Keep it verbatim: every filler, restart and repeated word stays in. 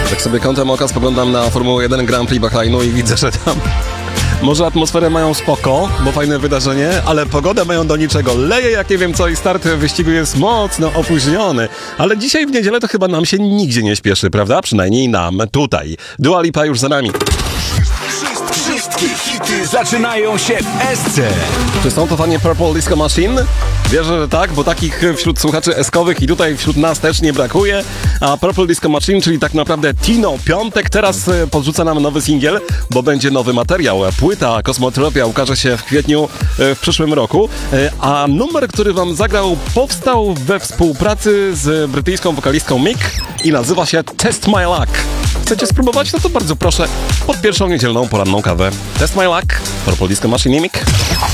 Tak sobie kątem oka spoglądam na Formułę jeden Grand Prix Bahrainu i widzę, że tam może atmosferę mają spoko, bo fajne wydarzenie, ale pogodę mają do niczego. Leje jak nie wiem co i start wyścigu jest mocno opóźniony. Ale dzisiaj w niedzielę to chyba nam się nigdzie nie śpieszy, prawda? Przynajmniej nam tutaj. Dua Lipa już za nami. Wszystkie hity zaczynają się w S C. Czy są to fani Purple Disco Machine? Wierzę, że tak, bo takich wśród słuchaczy eskowych i tutaj wśród nas też nie brakuje. A Purple Disco Machine, czyli tak naprawdę Tino Piątek, teraz podrzuca nam nowy singiel, bo będzie nowy materiał. Płyta Kosmotropia ukaże się w kwietniu w przyszłym roku. A numer, który wam zagrał, powstał we współpracy z brytyjską wokalistką Mick i nazywa się Test My Luck. Chcecie spróbować? No to bardzo proszę, pod pierwszą niedzielną poranną kawę. Test My Luck, Purple Disco Machine i Mick.